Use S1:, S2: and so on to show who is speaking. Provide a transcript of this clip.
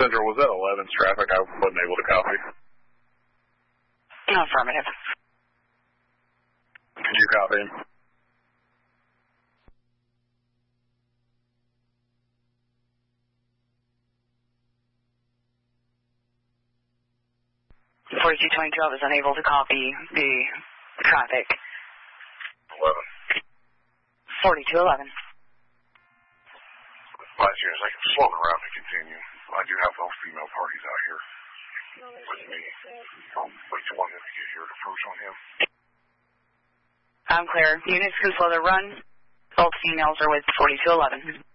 S1: Central, was that 11's traffic? I wasn't able to copy.
S2: Affirmative.
S1: Could you copy him?
S2: I was unable to copy the traffic.
S1: 11.
S2: 4211.
S1: Last year, I can slow the route to continue. I do have both female parties out here with me. Wait till one of them to get here to approach on him.
S2: I'm clear. Units can slow their run. Both females are with 4211.